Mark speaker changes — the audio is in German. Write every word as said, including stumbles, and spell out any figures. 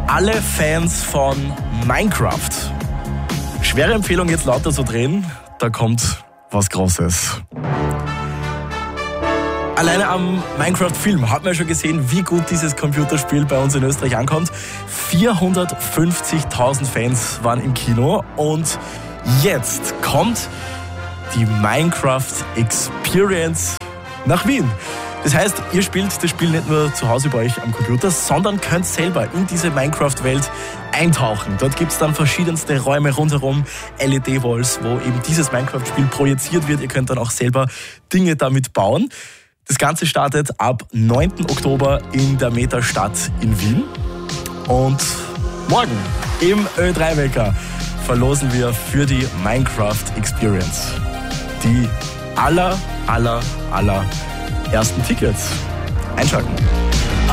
Speaker 1: alle Fans von Minecraft. Schwere Empfehlung, jetzt lauter zu drehen, da kommt was Großes. Alleine am Minecraft-Film hat man schon gesehen, wie gut dieses Computerspiel bei uns in Österreich ankommt. vierhundertfünfzigtausend Fans waren im Kino und jetzt kommt die Minecraft Experience nach Wien. Das heißt, ihr spielt das Spiel nicht nur zu Hause bei euch am Computer, sondern könnt selber in diese Minecraft-Welt eintauchen. Dort gibt es dann verschiedenste Räume rundherum, L E D-Walls, wo eben dieses Minecraft-Spiel projiziert wird. Ihr könnt dann auch selber Dinge damit bauen. Das Ganze startet ab neunten Oktober in der Metastadt in Wien. Und morgen im Ö drei Wecker verlosen wir für die Minecraft Experience die aller, aller, aller ersten Tickets. Einschalten.